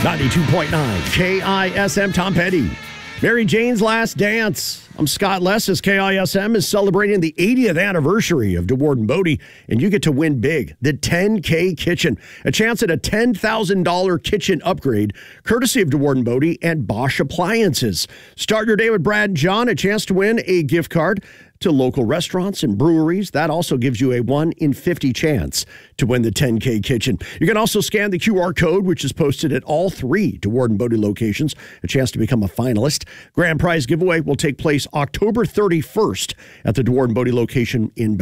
92.9 KISM, Tom Petty. Mary Jane's Last Dance. I'm Scott Less. KISM is celebrating the 80th anniversary of DeWard & Bodie, and you get to win big. The 10K Kitchen. A chance at a $10,000 kitchen upgrade, courtesy of DeWard & Bodie and Bosch Appliances. Start your day with Brad and John. A chance to win a gift card to local restaurants and breweries. That also gives you a 1 in 50 chance to win the 10K Kitchen. You can also scan the QR code, which is posted at all 3 DeWard & Bodie locations. A chance to become a finalist. Grand prize giveaway will take place October 31st at the DeWard & Bodie location in